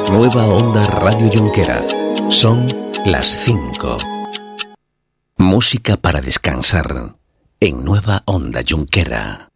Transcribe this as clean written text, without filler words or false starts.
Nueva Onda Radio Junquera. Son las 5. Música para descansar en Nueva Onda Junquera.